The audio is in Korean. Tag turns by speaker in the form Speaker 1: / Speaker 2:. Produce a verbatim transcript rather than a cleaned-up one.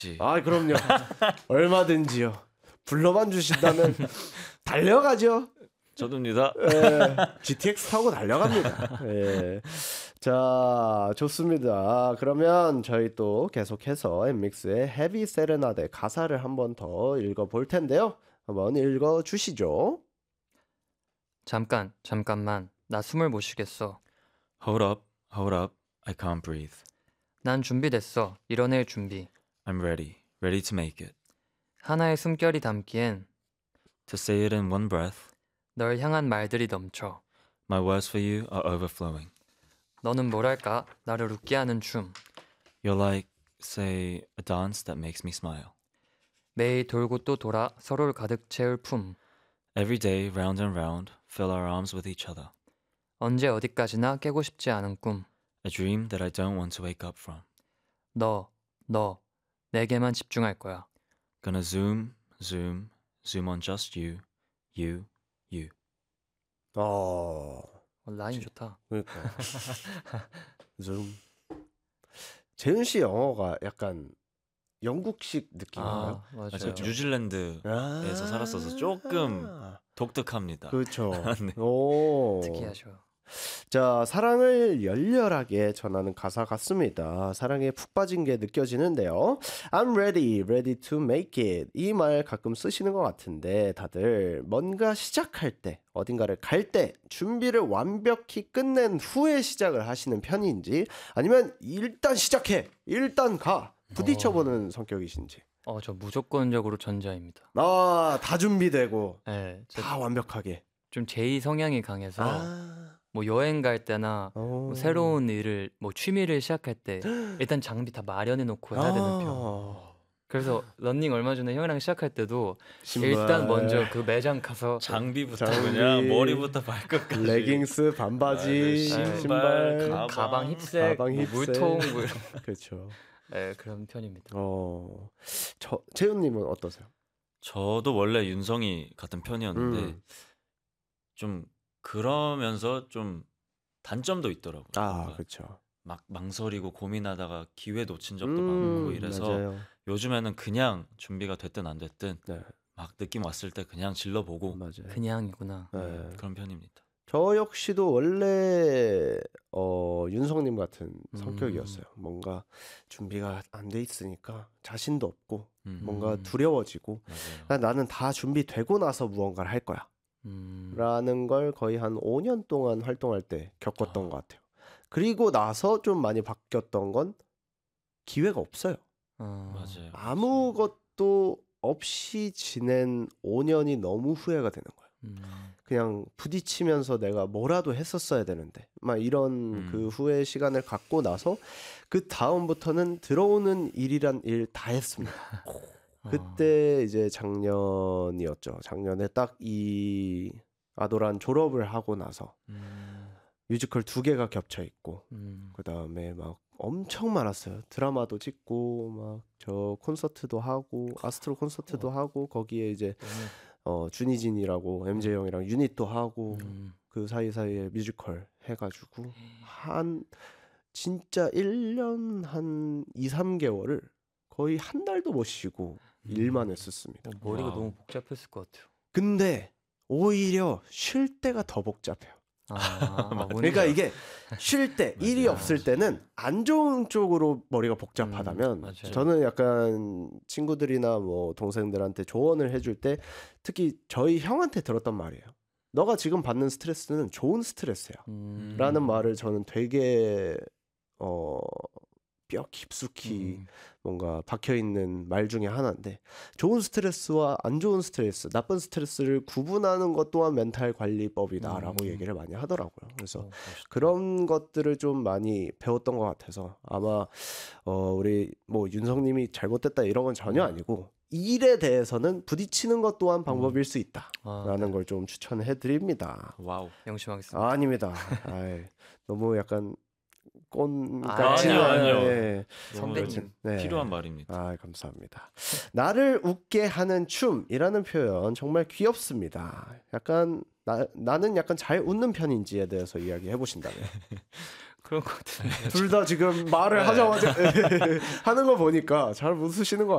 Speaker 1: 아 그럼요. 얼마든지요. 불러만 주신다면 달려가죠.
Speaker 2: 저도입니다.
Speaker 1: 예, 지티엑스 타고 달려갑니다. 예. 자, 좋습니다. 그러면 저희 또 계속해서 엠믹스의 헤비 세레나데 가사를 한번 더 읽어볼 텐데요. 한번 읽어주시죠.
Speaker 3: 잠깐, 잠깐만. 나 숨을 못 쉬겠어.
Speaker 2: Hold up, hold up, I can't breathe.
Speaker 3: 난 준비됐어. 이뤄낼 준비.
Speaker 2: I'm ready, ready to make it.
Speaker 3: 하나의 숨결이 담기엔
Speaker 2: To say it in one breath,
Speaker 3: 널 향한 말들이 넘쳐.
Speaker 2: my words for you are overflowing.
Speaker 3: 너는 뭐랄까? 나를 웃게 하는 춤.
Speaker 2: You're like, say, a dance that makes me smile.
Speaker 3: 매일 돌고 또 돌아 서로를 가득 채울 품.
Speaker 2: Every day, round and round, fill our arms with each other.
Speaker 3: 언제 어디까지나 깨고 싶지 않은 꿈.
Speaker 2: A dream that I don't want to wake up from.
Speaker 3: 너, 너, 내게만 집중할 거야.
Speaker 2: Gonna zoom, zoom, zoom on just you, you, you.
Speaker 1: 어,
Speaker 3: 어, 라인 좋다.
Speaker 1: 그러니까 좀 재윤 씨 영어가 약간 영국식 느낌인가요?
Speaker 3: 아, 맞아요.
Speaker 2: 아, 저 뉴질랜드에서
Speaker 1: 아~
Speaker 2: 살았어서 조금 독특합니다.
Speaker 1: 그렇죠.
Speaker 2: 네.
Speaker 1: 오.
Speaker 3: 특이하셔.
Speaker 1: 자, 사랑을 열렬하게 전하는 가사 같습니다. 사랑에 푹 빠진 게 느껴지는데요. I'm ready, ready to make it. 이 말 가끔 쓰시는 것 같은데 다들 뭔가 시작할 때, 어딘가를 갈 때 준비를 완벽히 끝낸 후에 시작을 하시는 편인지 아니면 일단 시작해, 일단 가, 부딪혀보는 어. 성격이신지.
Speaker 3: 어, 저 무조건적으로 전자입니다.
Speaker 1: 아, 다 준비되고
Speaker 3: 네,
Speaker 1: 다 완벽하게.
Speaker 3: 좀 제이 성향이 강해서
Speaker 1: 아.
Speaker 3: 뭐 여행 갈 때나 뭐 새로운 일을 뭐 취미를 시작할 때 일단 장비 다 마련해 놓고 해야 되는 편.
Speaker 1: 아.
Speaker 3: 그래서 러닝 얼마 전에 형이랑 시작할 때도
Speaker 1: 신발.
Speaker 3: 일단 먼저 그 매장 가서
Speaker 2: 장비부터
Speaker 1: 장비,
Speaker 2: 그냥 머리부터 발끝까지
Speaker 1: 레깅스, 반바지,
Speaker 2: 네,
Speaker 1: 신발,
Speaker 2: 신발,
Speaker 3: 가방, 가방 힙색,
Speaker 1: 가방
Speaker 3: 뭐
Speaker 1: 힙색.
Speaker 3: 물통 뭐 이런.
Speaker 1: 그렇죠.
Speaker 3: 네, 그런 편입니다.
Speaker 1: 어, 저 재훈님은 어떠세요?
Speaker 2: 저도 원래 윤성이 같은 편이었는데
Speaker 1: 음.
Speaker 2: 좀 그러면서 좀 단점도 있더라고요.
Speaker 1: 아,
Speaker 2: 뭔가
Speaker 1: 그렇죠.
Speaker 2: 막 망설이고 고민하다가 기회 놓친 적도
Speaker 1: 음,
Speaker 2: 많고 이래서
Speaker 1: 맞아요.
Speaker 2: 요즘에는 그냥 준비가 됐든 안 됐든
Speaker 1: 네,
Speaker 2: 막 느낌 왔을 때 그냥 질러보고
Speaker 1: 맞아요.
Speaker 3: 그냥이구나.
Speaker 1: 네.
Speaker 2: 음, 그런 편입니다.
Speaker 1: 저 역시도 원래 어, 윤성님 같은
Speaker 3: 음.
Speaker 1: 성격이었어요. 뭔가 준비가 안 돼 있으니까 자신도 없고
Speaker 2: 음,
Speaker 1: 뭔가
Speaker 3: 음.
Speaker 1: 두려워지고
Speaker 2: 맞아요.
Speaker 1: 그냥 나는 다 준비되고 나서 무언가를 할 거야
Speaker 3: 음.
Speaker 1: 라는 걸 거의 한 오 년 동안 활동할 때 겪었던
Speaker 2: 아.
Speaker 1: 것 같아요. 그리고 나서 좀 많이 바뀌었던 건 기회가 없어요.
Speaker 3: 어.
Speaker 2: 맞아요.
Speaker 1: 아무것도 없이 지낸 오 년이 너무 후회가 되는 거예요.
Speaker 3: 음.
Speaker 1: 그냥 부딪히면서 내가 뭐라도 했었어야 되는데 막 이런
Speaker 2: 음.
Speaker 1: 그 후회 시간을 갖고 나서 그 다음부터는 들어오는 일이란 일 다 했습니다. 그때 이제 작년이었죠. 작년에 딱 이 아도란 졸업을 하고 나서
Speaker 2: 음,
Speaker 1: 뮤지컬 두 개가 겹쳐 있고
Speaker 3: 음.
Speaker 1: 그 다음에 막 엄청 많았어요. 드라마도 찍고 막 저 콘서트도 하고 아스트로 콘서트도 하고 거기에 이제
Speaker 3: 너무
Speaker 1: 어 준이진이라고 엠제이 형이랑 유닛도 하고
Speaker 3: 음.
Speaker 1: 그 사이사이에 뮤지컬 해가지고 한 진짜 일 년 한 이, 삼 개월을 거의 한 달도 못 쉬고 일만 했었습니다.
Speaker 3: 어, 머리가
Speaker 2: 와우.
Speaker 3: 너무 복잡했을 것 같아요.
Speaker 1: 근데 오히려 쉴 때가 더 복잡해요.
Speaker 3: 아, 뭔지
Speaker 1: 그러니까
Speaker 3: 알아.
Speaker 1: 이게 쉴 때 일이
Speaker 2: 맞아요.
Speaker 1: 없을 때는 안 좋은 쪽으로 머리가 복잡하다면
Speaker 3: 음, 맞아요.
Speaker 1: 저는 약간 친구들이나 뭐 동생들한테 조언을 해줄 때 특히 저희 형한테 들었던 말이에요. 너가 지금 받는 스트레스는 좋은 스트레스야
Speaker 3: 음.
Speaker 1: 라는 말을 저는 되게 어, 뼈 깊숙이
Speaker 3: 음.
Speaker 1: 뭔가 박혀있는 말 중에 하나인데 좋은 스트레스와 안 좋은 스트레스, 나쁜 스트레스를 구분하는 것 또한 멘탈 관리법이다라고
Speaker 3: 음.
Speaker 1: 얘기를 많이 하더라고요. 그래서
Speaker 3: 어, 멋있다.
Speaker 1: 그런 것들을 좀 많이 배웠던 것 같아서 아마 어, 우리 뭐 윤성님이 잘못됐다 이런 건 전혀 아니고 일에 대해서는 부딪히는 것 또한 방법일 수
Speaker 3: 아,
Speaker 1: 있다라는
Speaker 3: 네.
Speaker 1: 걸 좀 추천해 드립니다.
Speaker 2: 와우.
Speaker 3: 명심하겠습니다.
Speaker 1: 아, 아닙니다. 아이, 너무 약간 꼰
Speaker 3: 아니요,
Speaker 1: 같지는
Speaker 2: 아니요.
Speaker 1: 네.
Speaker 3: 선배님.
Speaker 1: 네.
Speaker 2: 필요한 말입니다.
Speaker 1: 아, 감사합니다. 나를 웃게 하는 춤이라는 표현 정말 귀엽습니다. 약간 나, 나는 약간 잘 웃는 편인지에 대해서 이야기해 보신다면
Speaker 3: 그런 것 같은데.
Speaker 1: 둘 다 지금 말을
Speaker 3: 네.
Speaker 1: 하자마자 하는 거 보니까 잘 웃으시는 것